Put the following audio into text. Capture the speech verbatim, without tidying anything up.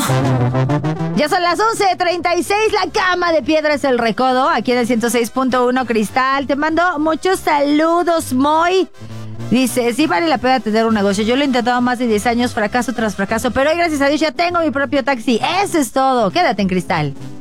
Ya son las once treinta y seis, la cama de piedra es el recodo, aquí en el ciento seis punto uno Cristal. Te mando muchos saludos, Moy. Dice, sí vale la pena tener un negocio. Yo lo he intentado más de diez años, fracaso tras fracaso, pero hoy, gracias a Dios, ya tengo mi propio taxi. Eso es todo. Quédate en Cristal.